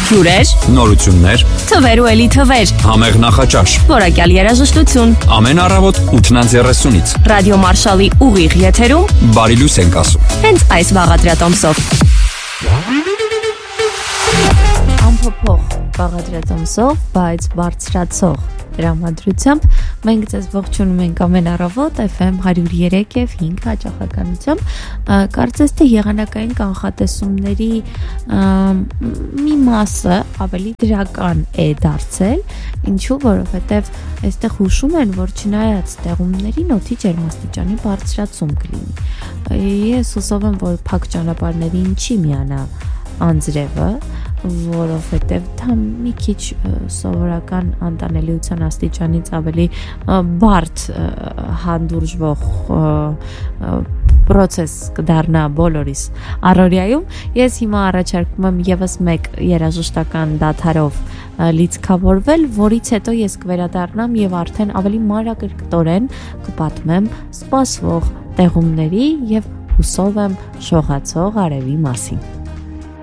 Հյուրեր, Նորություններ, թվեր ու էլի թվեր, համեղ նախաճաշ։ որակյալ երաժշտություն, Ամեն առավոտ 8:30-ից Ռադիո Մարշալի ուղիղ եթերում, բարի լույս ենք ասում։ հենց այս բաղադրատոմսով։ Ամփոփող բաղադրատոմսով, բայց բարձրացող դրամատրությամբ մենք ձեզ ողջունում ենք ամեն առավոտ FM 103 եւ 5 հաճախականությամբ։ Կարծես թե եղանակային կանխատեսումների մի մասը ավելի դրական է դարձել, ինչու, որովհետեւ այստեղ հուշում են, որ չնայած տեղումներին օդի ջերմաստիճանի բարձրացում կլինի։ Ես հուսով եմ, որ փակ ճանապարհներին չի միանա անձրևը, որովհետև դա մի քիչ սովորական անտանելիության աստիճանից ավելի բարդ հանդուրժվող պրոցես կդառնա բոլորիս առօրյայում։ Ես հիմա առաջարկում եմ եւս մեկ երաժշտական դադարով լիցքավորվել, որից հետո ես կվերադառնամ եւ արդեն ավելի մանրակրկտորեն կպատմեմ սպասվող տեղումների եւ հուսով եմ շողացող արևի մասին։